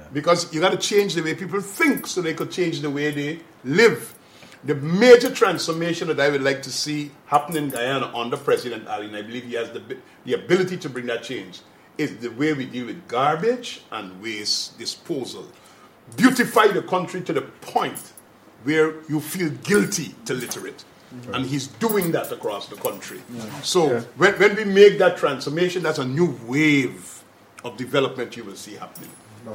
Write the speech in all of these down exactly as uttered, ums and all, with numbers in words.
Because you got to change the way people think so they could change the way they live. The major transformation that I would like to see happen in Guyana under President Ali, and I believe he has the, the ability to bring that change, is the way we deal with garbage and waste disposal. Beautify the country to the point where you feel guilty to litter it. Mm-hmm. And he's doing that across the country. Yeah. So yeah. When, when we make that transformation, that's a new wave of development you will see happening.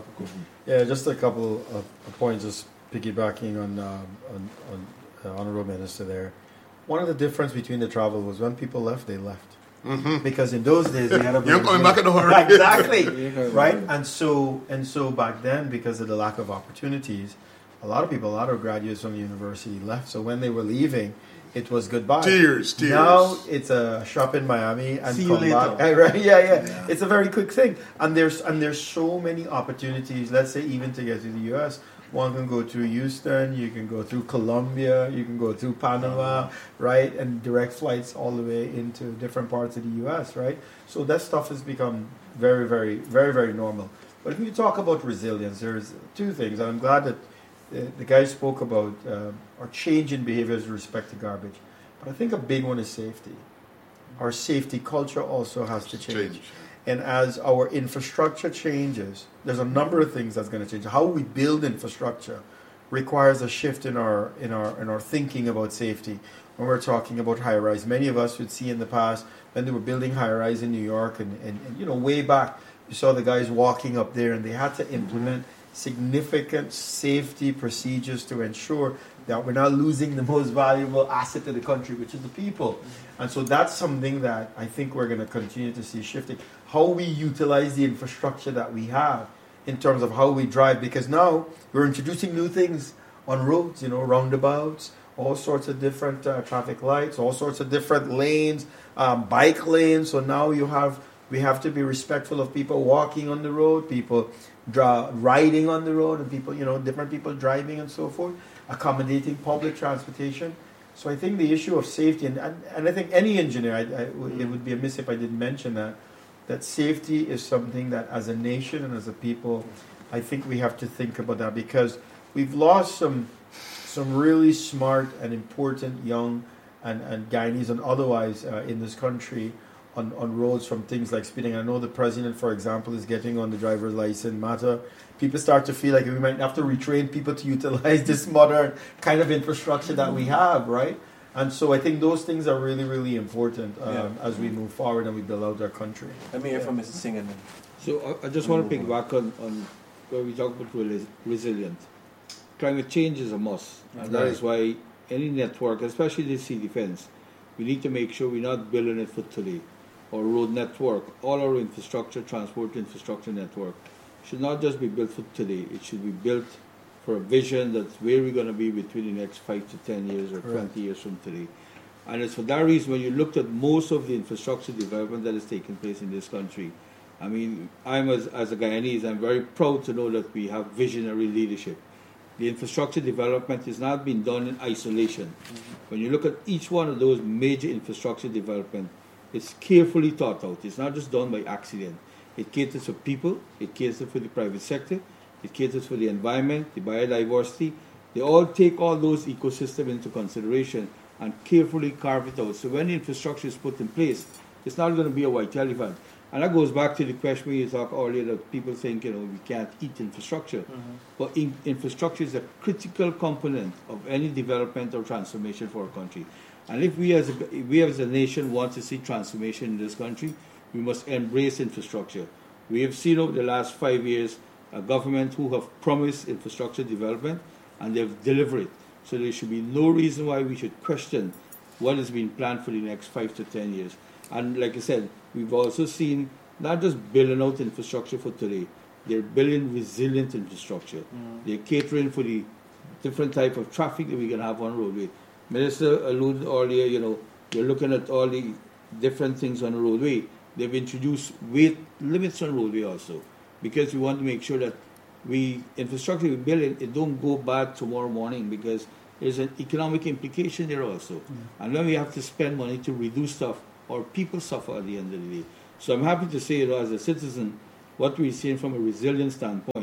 Yeah, just a couple of points, just piggybacking on, um, on, on uh, Honorable Minister there. One of the difference between the travel was when people left, they left. Mm-hmm. Because in those days, they had a... You're coming back in a hurry. Exactly. Right? And so, and so back then, because of the lack of opportunities, a lot of people, a lot of graduates from the university left. So when they were leaving, it was goodbye. Tears, tears. Now it's a shop in Miami and See come you back. later. Right? Yeah, yeah, yeah. It's a very quick thing. And there's and there's so many opportunities, let's say even to get to the U S. One can go through Houston, you can go through Colombia, you can go through Panama, right? And direct flights all the way into different parts of the U S, right? So that stuff has become very, very, very, very normal. But if you talk about resilience, there's two things. And I'm glad that the, the guy spoke about uh, our change in behaviors with respect to garbage. But I think a big one is safety. Our safety culture also has to change. change. And as our infrastructure changes, there's a number of things that's going to change. How we build infrastructure requires a shift in our in our in our thinking about safety. When we're talking about high rise, many of us would see in the past when they were building high rise in New York, and, and, and you know way back, you saw the guys walking up there, and they had to implement significant safety procedures to ensure that we're not losing the most valuable asset of the country, which is the people. And so that's something that I think we're going to continue to see shifting. How we utilize the infrastructure that we have in terms of how we drive, because now we're introducing new things on roads, you know, roundabouts, all sorts of different uh, traffic lights, all sorts of different lanes, um, bike lanes. So now you have, we have to be respectful of people walking on the road, people dra- riding on the road, and people, you know, different people driving and so forth, accommodating public transportation. So I think the issue of safety, and, and, and I think any engineer, I, I, it would be amiss if I didn't mention that, that safety is something that as a nation and as a people, I think we have to think about that, because we've lost some some really smart and important young and, and Guyanese and otherwise uh, in this country on, on roads from things like speeding. I know the president, for example, is getting on the driver's license matter. People start to feel like we might have to retrain people to utilize this modern kind of infrastructure that we have, right? And so I think those things are really, really important um, yeah. as we move forward and we build out our country. Let me hear from Mister Singh. So I, I just want to pick back on, on where we talk about res- resilience. Climate change is a must, and right. that is why any network, especially the sea defense, we need to make sure we're not building it for today. Our road network, all our infrastructure, transport infrastructure network, should not just be built for today. It should be built for a vision that's where we're going to be between the next five to ten years or right. twenty years from today. And it's for that reason when you looked at most of the infrastructure development that is taking place in this country, I mean, I'm as, as a Guyanese, I'm very proud to know that we have visionary leadership. The infrastructure development is not being done in isolation. Mm-hmm. When you look at each one of those major infrastructure development, it's carefully thought out. It's not just done by accident. It caters for people, it caters for the private sector, it caters for the environment, the biodiversity. They all take all those ecosystems into consideration and carefully carve it out. So when the infrastructure is put in place, it's not going to be a white elephant. And that goes back to the question you talked earlier that people think, you know, we can't eat infrastructure. Mm-hmm. But in, infrastructure is a critical component of any development or transformation for a country. And if we as a, if we as a nation want to see transformation in this country, we must embrace infrastructure. We have seen over the last five years a government who have promised infrastructure development and they've delivered it. So there should be no reason why we should question what is being planned for the next five to ten years. And like I said, we've also seen not just building out infrastructure for today, they're building resilient infrastructure. Mm. They're catering for the different type of traffic that we can have on roadway. Minister alluded earlier, you know, we're looking at all the different things on the roadway. They've introduced weight limits on roadway also, because we want to make sure that we infrastructure we build it, it don't go bad tomorrow morning, because there's an economic implication there also. Mm. And then we have to spend money to reduce stuff, or people suffer at the end of the day. So I'm happy to say, you know, as a citizen, what we're seeing from a resilience standpoint,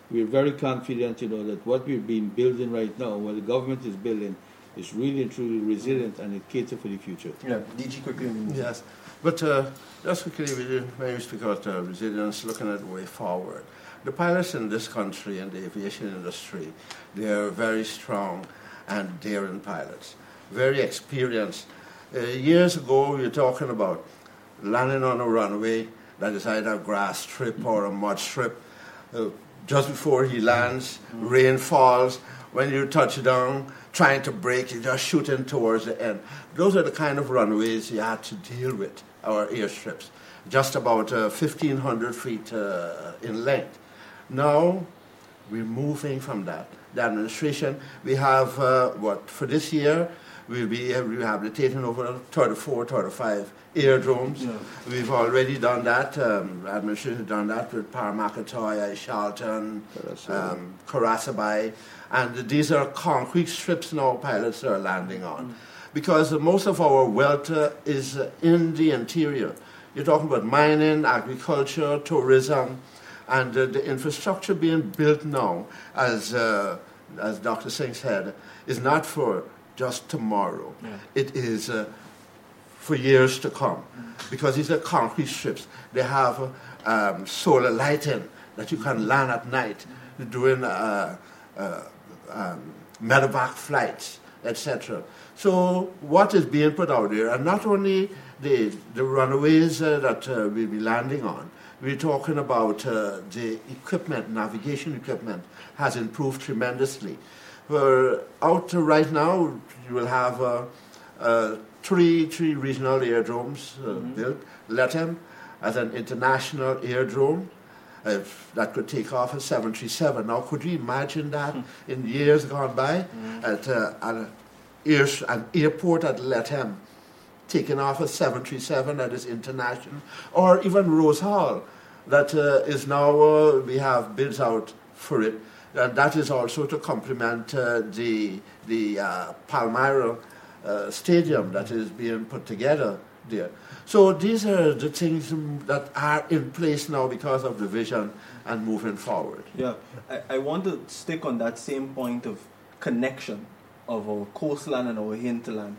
we're very confident, you know, that what we've been building right now, what the government is building, is really and truly resilient and it caters for the future. Yeah, D G quickly. Yes, but uh, just quickly, when you speak about uh, resilience, looking at the way forward, the pilots in this country and the aviation industry, they are very strong and daring pilots, very experienced. Uh, years ago, we were talking about landing on a runway that is either a grass strip or a mud strip. Uh, just before he lands, mm-hmm. rain falls. When you touch down, trying to brake, you're just shooting towards the end. Those are the kind of runways you had to deal with, our airstrips, just about uh, fifteen hundred feet uh, in length. Now, we're moving from that. The administration, we have, uh, what, for this year, we'll be rehabilitating over thirty-four, thirty-five airdromes. Yeah. We've already done that. Um, the administration has done that with Paramakatoy, Charlton, um, Karasabai. And these are concrete strips now pilots are landing on. Mm. Because most of our wealth uh, is uh, in the interior. You're talking about mining, agriculture, tourism, and uh, the infrastructure being built now, as, uh, as Doctor Singh said, is not for just tomorrow. Yeah. It is uh, for years to come, mm. because these are concrete strips. They have uh, um, solar lighting that you can land at night mm. during uh, uh, um, medevac flights, et cetera. So what is being put out there, and not only the, the runways uh, that uh, we'll be landing on, we're talking about uh, the equipment, navigation equipment has improved tremendously. We're out right now, you will have uh, uh, three, three regional airdromes uh, mm-hmm. built. Lethem as an international airdrome uh, that could take off a seven thirty-seven. Now, could you imagine that mm-hmm. in years gone by mm-hmm. at, uh, at a air, an airport at Lethem taking off a seven thirty-seven that is international, or even Rose Hall that uh, is now, uh, we have bids out for it. And that is also to complement uh, the the uh, Palmyra uh, Stadium that is being put together there. So these are the things that are in place now because of the vision and moving forward. Yeah, I, I want to stick on that same point of connection of our coastline and our hinterland.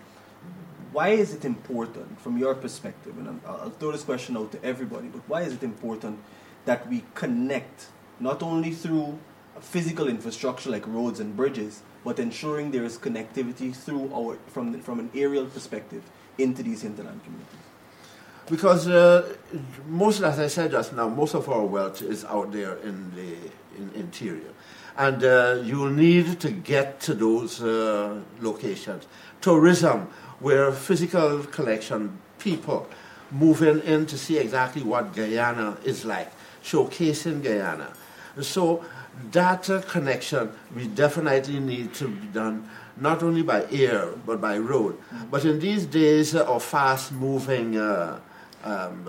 Why is it important, from your perspective, and I'll, I'll throw this question out to everybody, but why is it important that we connect, not only through physical infrastructure like roads and bridges, but ensuring there is connectivity through our from the, from an aerial perspective into these hinterland communities? Because uh, most, as I said just now, most of our wealth is out there in the in interior, and uh, you will need to get to those uh, locations. Tourism, where physical collection, people moving in to see exactly what Guyana is like, showcasing Guyana. So that uh, connection we definitely need to be done not only by air but by road. Mm-hmm. But in these days uh, of fast-moving uh, um,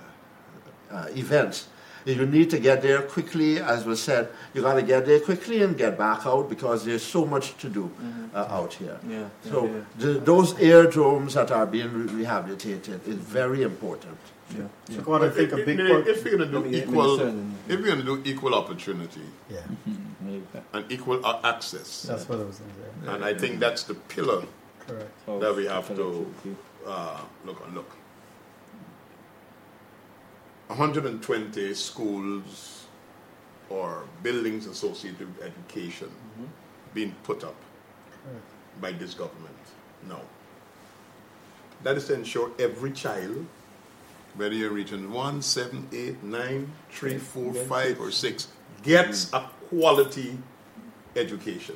uh, uh, events, you need to get there quickly. As was said, you got to get there quickly and get back out because there's so much to do mm-hmm. uh, out here. Yeah, so yeah, yeah. The, those airdromes that are being re- rehabilitated is very important. Yeah. Yeah. So I think a if, big if, part. if we're going to do me, equal, me if we're going to do equal opportunity, Yeah. and equal uh, access, That's what I was going to say. and I think that's the pillar Correct. that we have to uh, look on. Look, one hundred twenty schools or buildings associated with education mm-hmm. being put up Correct. By this government. No. That is to ensure every child, whether you're region one, seven, eight, nine, three, four, five, or six, gets a quality education.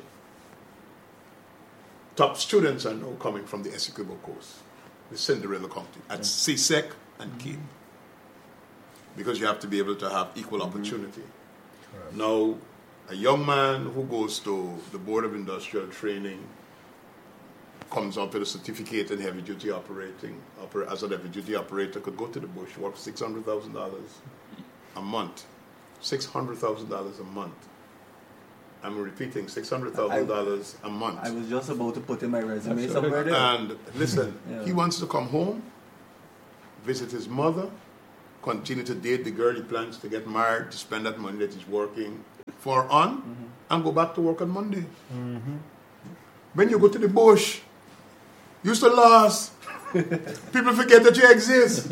Top students are now coming from the Essequibo Coast, the Cinderella County, at C S E C and Cape. Because you have to be able to have equal opportunity. Mm-hmm. Now, a young man who goes to the Board of Industrial Training comes out with a certificate in heavy duty operating, oper- as a heavy duty operator, could go to the bush, work for six hundred thousand dollars a month. six hundred thousand dollars a month. I'm repeating, six hundred thousand dollars a month. I was just about to put in my resume That's somewhere there. And listen, yeah. he wants to come home, visit his mother, continue to date the girl he plans to get married, to spend that money that he's working for on, Mm-hmm. and go back to work on Monday. Mm-hmm. When you go to the bush, you used to last. People forget that you exist.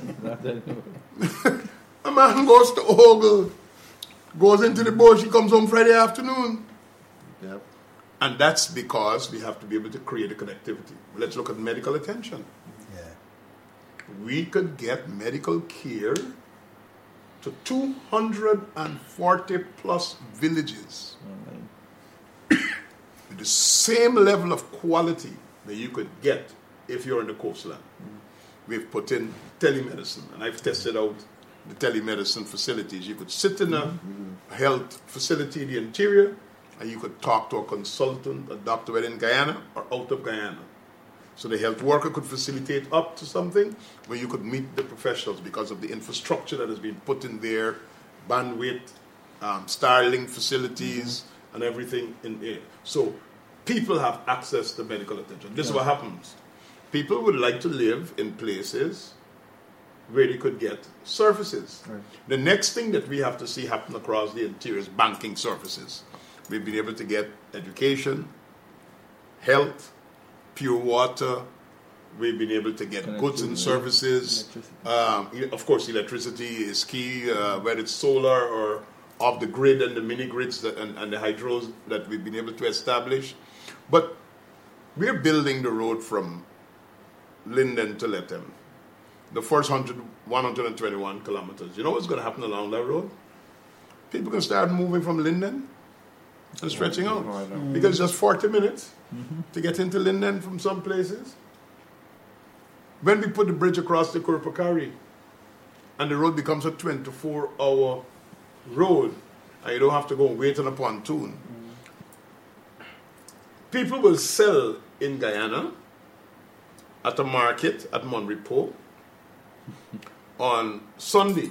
A man goes to Ogle, goes into the bush, he comes home Friday afternoon. Yep. And that's because we have to be able to create a connectivity. Let's look at medical attention. Yeah. We could get medical care to two hundred forty plus villages with the same level of quality that you could get if you're in the coastline. We've put in telemedicine, and I've tested out the telemedicine facilities. You could sit in a health facility in the interior, and you could talk to a consultant, a doctor whether in Guyana or out of Guyana. So the health worker could facilitate up to something where you could meet the professionals because of the infrastructure that has been put in there, bandwidth, um, Starlink facilities, and everything in there. So people have access to medical attention. This is what happens. People would like to live in places where they could get services. Right. The next thing that we have to see happen across the interior is banking services. We've been able to get education, health, pure water. We've been able to get goods and services. Um, e- of course, electricity is key, uh, whether it's solar or off the grid and the mini grids that, and, and the hydros that we've been able to establish. But we're building the road from Linden to Lethem. The first one hundred, one hundred twenty-one kilometers. You know what's going to happen along that road? People can start moving from Linden and stretching out. Oh, I know. Because it's just forty minutes to get into Linden from some places. When we put the bridge across the Kurpakari and the road becomes a twenty-four hour road and you don't have to go wait on a pontoon, people will sell in Guyana at a market at Monrepo on Sunday.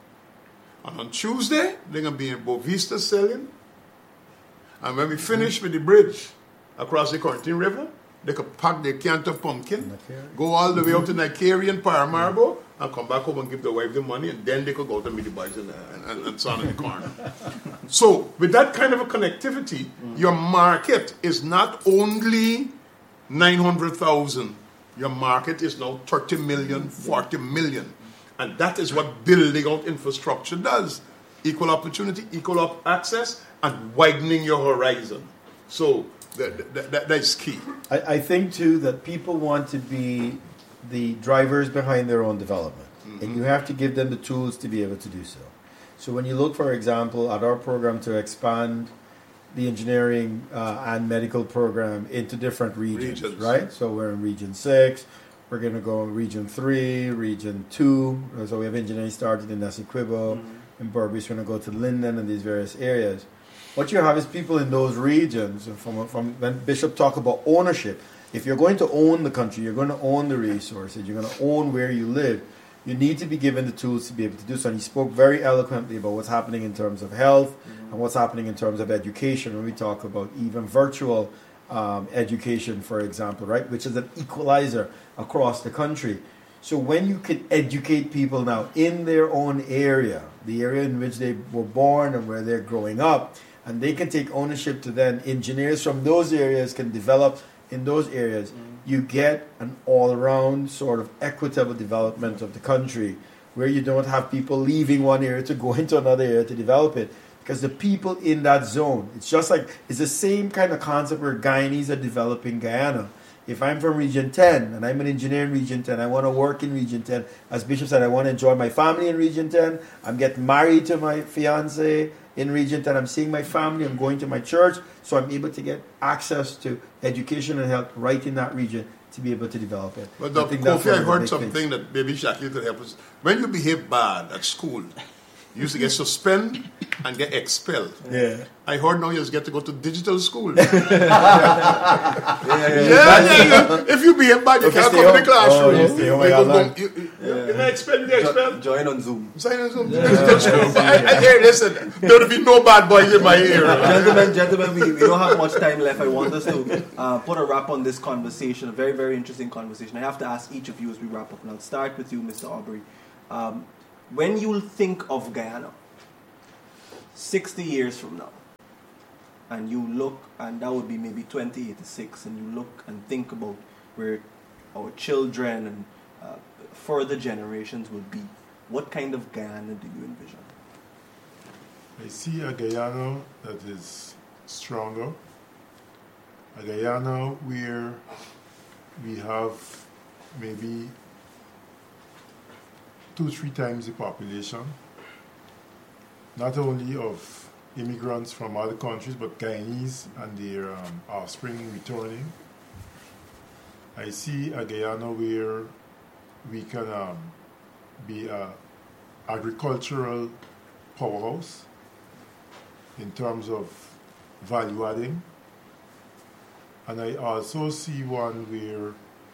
And on Tuesday, they're going to be in Bovista selling. And when we finish with the bridge across the Quarantine River, they could pack their can of pumpkin, go all the way out to Nicary and Paramaribo, and come back home and give the wife the money, and then they could go to meet the boys and, and, and son in the corner. So, with that kind of a connectivity, mm. your market is not only nine hundred thousand, your market is now thirty million, forty million. And that is what building out infrastructure does. Equal opportunity, equal op- access, and widening your horizon. So, that, that, that, that's key. I, I think, too, that people want to be the drivers behind their own development. Mm-hmm. And you have to give them the tools to be able to do so. So when you look, for example, at our program to expand the engineering uh, and medical program into different regions, Regions. right? So we're in Region six. We're going to go in Region three, Region two. So we have engineering started in Essequibo. Mm-hmm. In Berbice, we're going to go to Linden and these various areas. What you have is people in those regions, and from, from when Bishop talked about ownership, if you're going to own the country, you're going to own the resources, you're going to own where you live, you need to be given the tools to be able to do so. And he spoke very eloquently about what's happening in terms of health mm-hmm. and what's happening in terms of education when we talk about even virtual um, education, for example, right, which is an equalizer across the country. So when you can educate people now in their own area, the area in which they were born and where they're growing up, and they can take ownership to then engineers from those areas can develop in those areas, mm-hmm. you get an all-around sort of equitable development of the country where you don't have people leaving one area to go into another area to develop it. Because the people in that zone, it's just like, it's the same kind of concept where Guyanese are developing Guyana. If I'm from Region ten and I'm an engineer in Region ten, I want to work in Region ten. As Bishop said, I want to enjoy my family in Region ten. I'm getting married to my fiance in Region ten. I'm seeing my family. I'm going to my church. So I'm able to get access to education and health right in that region to be able to develop it. But Doctor Kofi, I heard something things. that maybe Shakil could help us. When you behave bad at school, you used to get suspended and get expelled. Yeah. I heard now you just get to go to digital school. yeah, yeah, yeah, yeah. If you behave bad, you okay, can't come home. to the classroom. Oh, you stay home, you, I go, you, you, yeah. you get expelled, you get expelled. Jo- join on Zoom. Sign on Zoom. Yeah. Digital school. But I, I hear, listen, there will be no bad boys in my area. Gentlemen, gentlemen, we, we don't have much time left. I want us to uh, put a wrap on this conversation, a very, very interesting conversation. I have to ask each of you as we wrap up. And I'll start with you, Mister Aubrey. Um, when you think of Guyana, sixty years from now, and you look, and that would be maybe twenty eighty-six, and you look and think about where our children and uh, further generations will be, what kind of Guyana do you envision? I see a Guyana that is stronger, a Guyana where we have maybe two, three times the population, not only of immigrants from other countries, but Guyanese and their um, offspring returning. I see a Guyana where we can um, be an agricultural powerhouse in terms of value adding. And I also see one where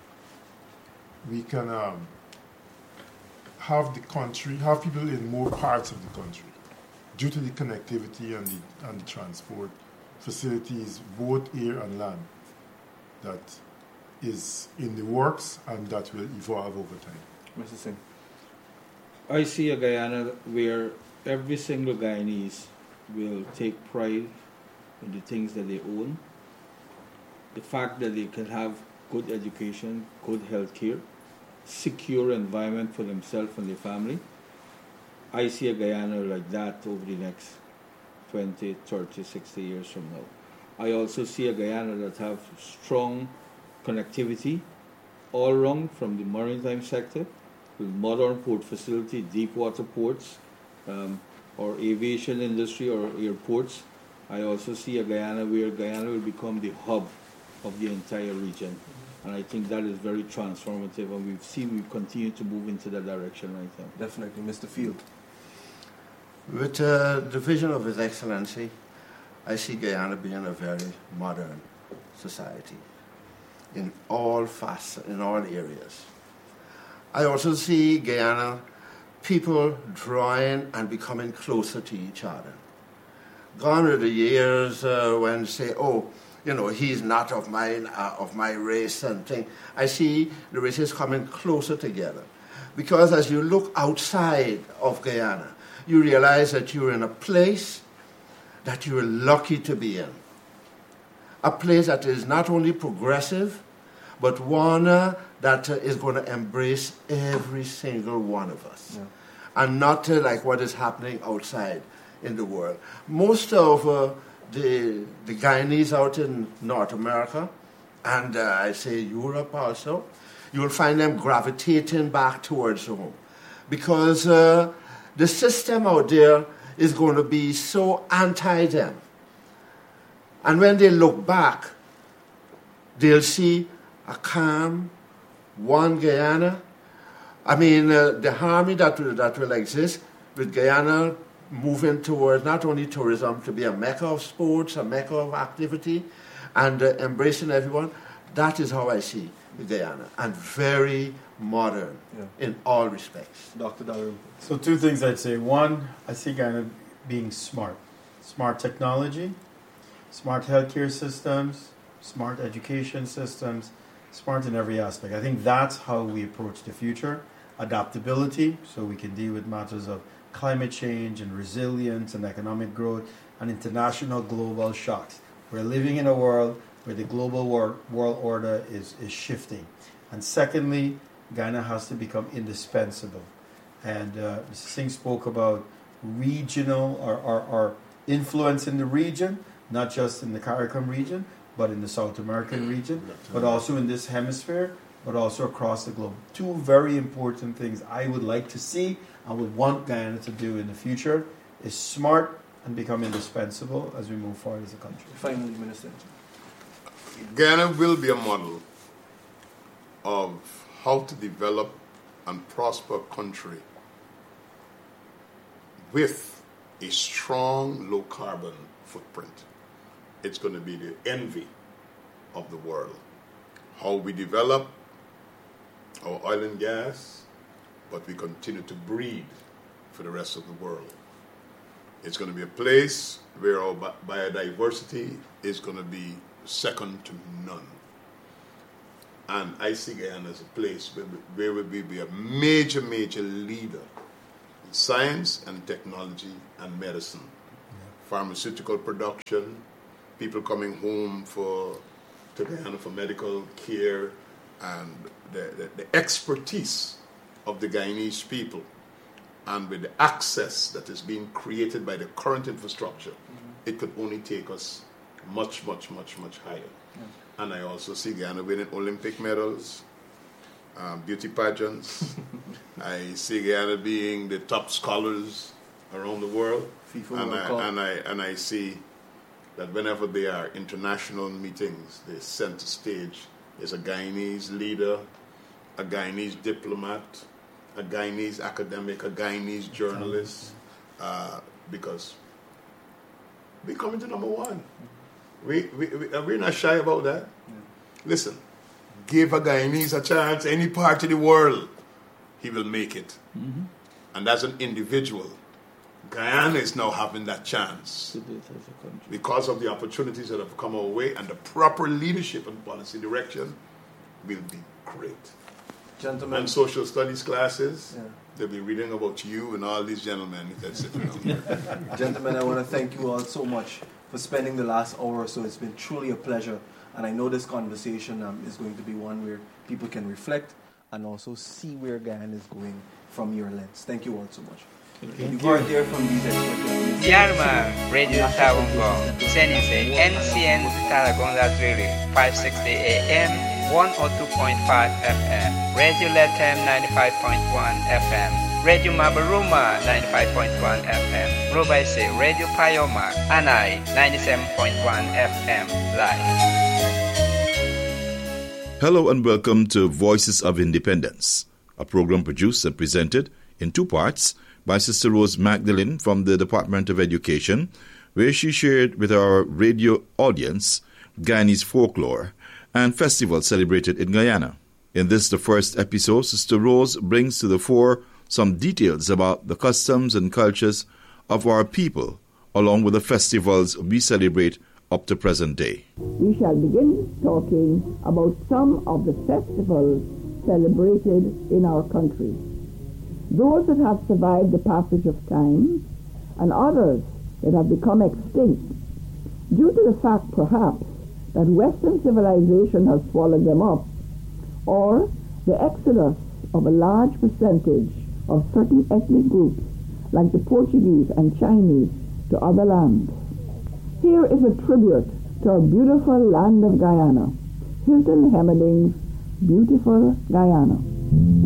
we can um, have the country, have people in more parts of the country due to the connectivity and the, and the transport facilities, both air and land, that is in the works and that will evolve over time. Mister Singh? I see a Guyana where every single Guyanese will take pride in the things that they own. The fact that they can have good education, good health care, secure environment for themselves and their family. I see a Guyana like that over the next twenty, thirty, sixty years from now. I also see a Guyana that have strong connectivity all around from the maritime sector with modern port facility, deep water ports, um, or aviation industry or airports. I also see a Guyana where Guyana will become the hub of the entire region. And I think that is very transformative, and we've seen we continue to move into that direction right now. Definitely. Mister Field? With uh, the vision of His Excellency, I see Guyana being a very modern society in all facets, in all areas. I also see Guyana people drawing and becoming closer to each other. Gone are the years uh, when say, oh, you know, he's not of mine, uh, of my race and thing. I see the races coming closer together. Because as you look outside of Guyana, you realize that you're in a place that you're lucky to be in. A place that is not only progressive, but one uh, that uh, is going to embrace every single one of us. Yeah. And not uh, like what is happening outside in the world. Most of uh, the, the Guyanese out in North America, and uh, I say Europe also, you will find them gravitating back towards home. Because uh, the system out there is going to be so anti-them. And when they look back, they'll see a calm, one Guyana. I mean, uh, the harmony that will, that will exist with Guyana moving towards not only tourism to be a mecca of sports, a mecca of activity, and uh, embracing everyone, that is how I see Guyana, and very modern yeah. in all respects. Doctor Dalrymple. So two things I'd say. One, I see Guyana being smart. Smart technology, smart healthcare systems, smart education systems, smart in every aspect. I think that's how we approach the future. Adaptability, so we can deal with matters of climate change and resilience and economic growth and international global shocks. We're living in a world where the global war, world order is, is shifting. And secondly, Guyana has to become indispensable. And uh, Mister Singh spoke about regional or, or, or influence in the region, not just in the CARICOM region, but in the South American region, but also in this hemisphere, but also across the globe. Two very important things I would like to see and would want Guyana to do in the future is smart and become indispensable as we move forward as a country. Finally, Minister. Guyana will be a model of how to develop and prosper a country with a strong low carbon footprint. It's going to be the envy of the world. How we develop our oil and gas, but we continue to breed for the rest of the world. It's going to be a place where our bi- biodiversity is going to be second to none. And I see Guyana as a place where we, where we will be a major, major leader in science and technology and medicine, yeah. pharmaceutical production, people coming home for to Guyana for medical care, and the, the, the expertise of the Guyanese people, and with the access that is being created by the current infrastructure, mm-hmm. it could only take us much, much, much, much higher. Yeah. And I also see Guyana winning Olympic medals, um, beauty pageants. I see Guyana being the top scholars around the world. FIFA and, World I, Cup. and I and I see that whenever there are international meetings, the center stage is a Guyanese leader, a Guyanese diplomat, a Guyanese academic, a Guyanese journalist, uh, because we're coming to number one. We, we, we, we're not shy about that. Yeah. Listen, give a Guyanese a chance, any part of the world, he will make it. Mm-hmm. And as an individual, Guyana is now having that chance because of the opportunities that have come our way, and the proper leadership and policy direction will be great. Gentlemen. And social studies classes, yeah. they'll be reading about you and all these gentlemen that sit around here. Gentlemen, I want to thank you all so much for spending the last hour or so. It's been truly a pleasure, and I know this conversation um, is going to be one where people can reflect and also see where Guyana is going from your lens. Thank you all so much. You heard there from these experts. Yarma Radio Tawongo, sending say N C N Talagonda Drilling, five sixty A M, one oh two point five F M, Radio Latam ninety-five point one F M, Radio Mabaruma ninety-five point one F M, Robaise Radio Payoma, Anai ninety-seven point one F M live. Hello and welcome to Voices of Independence, a program produced and presented in two parts by Sister Rose Magdalene from the Department of Education, where she shared with our radio audience Guyanese folklore and festivals celebrated in Guyana. In this, the first episode, Sister Rose brings to the fore some details about the customs and cultures of our people, along with the festivals we celebrate up to present day. We shall begin talking about some of the festivals celebrated in our country. Those that have survived the passage of time, and others that have become extinct, due to the fact, perhaps, that Western civilization has swallowed them up, or the exodus of a large percentage of certain ethnic groups, like the Portuguese and Chinese, to other lands. Here is a tribute to our beautiful land of Guyana, Hilton Hemerding's Beautiful Guyana.